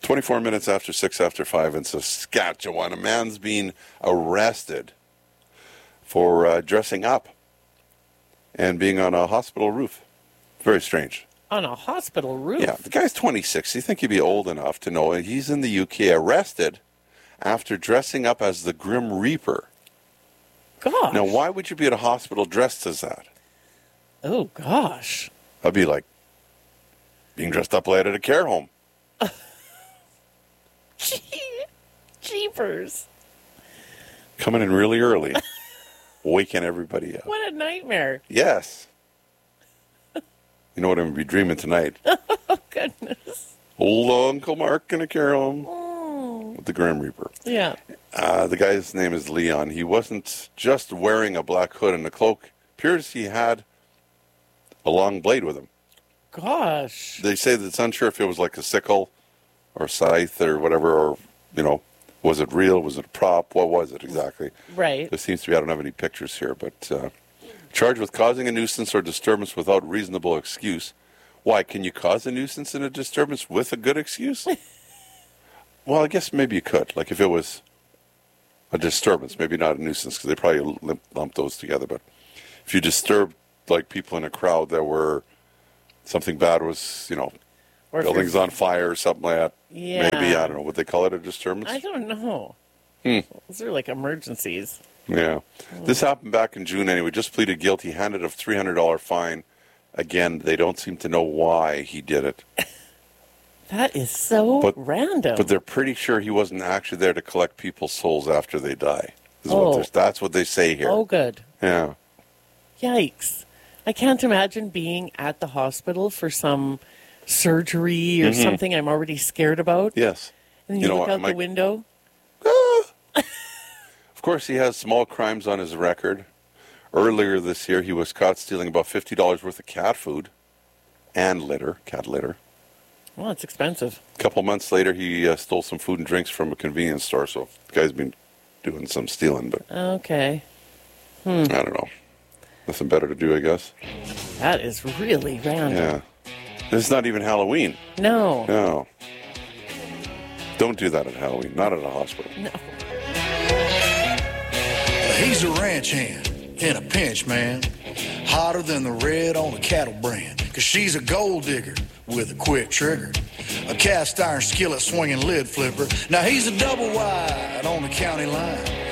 24 minutes after 6 after 5 in Saskatchewan, a man's being arrested for dressing up and being on a hospital roof. Very strange. On a hospital roof? Yeah, the guy's 26. You think he'd be old enough to know he's in the UK, arrested after dressing up as the Grim Reaper. Gosh. Now, why would you be at a hospital dressed as that? Oh, gosh. That'd be like being dressed up late at a care home. Jeepers. Coming in really early, waking everybody up. What a nightmare. Yes. You know what I'm going to be dreaming tonight? Oh, goodness. Old Uncle Mark in a care home with the Grim Reaper. Yeah. The guy's name is Leon. He wasn't just wearing a black hood and a cloak. Appears he had a long blade with him. Gosh. They say that it's unsure if it was like a sickle or scythe or whatever, or, was it real? Was it a prop? What was it exactly? Right. There seems to be, I don't have any pictures here, but charged with causing a nuisance or disturbance without reasonable excuse. Why? Can you cause a nuisance and a disturbance with a good excuse? Well, I guess maybe you could. Like if it was a disturbance, maybe not a nuisance, because they probably lump those together. But if you disturbed like people in a crowd that were something bad was, Or buildings on fire or something like that. Yeah. Maybe, I don't know, would they call it a disturbance? I don't know. Those are like emergencies. Yeah. This happened back in June anyway. Just pleaded guilty, handed a $300 fine. Again, they don't seem to know why he did it. That is so random. But they're pretty sure he wasn't actually there to collect people's souls after they die. That's what they say here. Oh, good. Yeah. Yikes. I can't imagine being at the hospital for some surgery or something I'm already scared about. Yes. And you look out the window. Of course, he has small crimes on his record. Earlier this year, he was caught stealing about $50 worth of cat food and cat litter. Well, it's expensive. A couple months later, he stole some food and drinks from a convenience store. So the guy's been doing some stealing, but okay. I don't know. Nothing better to do, I guess. That is really random. Yeah. It's not even Halloween. No. No. Don't do that at Halloween. Not at a hospital. No. He's a ranch hand in a pinch, man. Hotter than the red on a cattle brand. 'Cause she's a gold digger with a quick trigger. A cast iron skillet swinging lid flipper. Now he's a double wide on the county line.